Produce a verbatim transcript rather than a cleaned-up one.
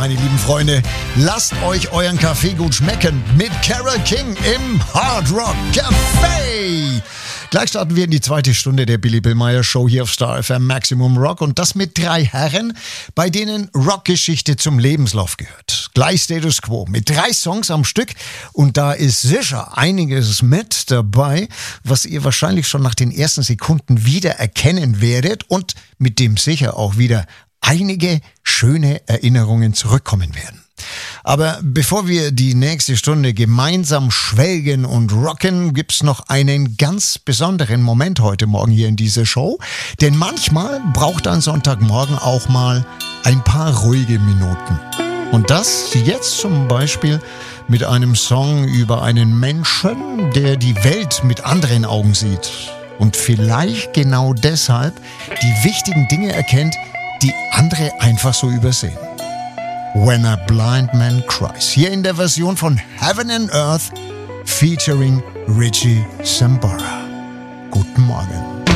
meine lieben Freunde. Lasst euch euren Kaffee gut schmecken mit Carole King im Hard Rock Café. Gleich starten wir in die zweite Stunde der Billy Billmeyer Show hier auf Star F M Maximum Rock und das mit drei Herren, bei denen Rockgeschichte zum Lebenslauf gehört. Gleich Status Quo mit drei Songs am Stück und da ist sicher einiges mit dabei, was ihr wahrscheinlich schon nach den ersten Sekunden wieder erkennen werdet und mit dem sicher auch wieder einige schöne Erinnerungen zurückkommen werden. Aber bevor wir die nächste Stunde gemeinsam schwelgen und rocken, gibt's noch einen ganz besonderen Moment heute Morgen hier in dieser Show. Denn manchmal braucht ein Sonntagmorgen auch mal ein paar ruhige Minuten. Und das jetzt zum Beispiel mit einem Song über einen Menschen, der die Welt mit anderen Augen sieht. Und vielleicht genau deshalb die wichtigen Dinge erkennt, die andere einfach so übersehen. When a Blind Man Cries. Hier in der Version von Heaven and Earth featuring Richie Sambora. Guten Morgen.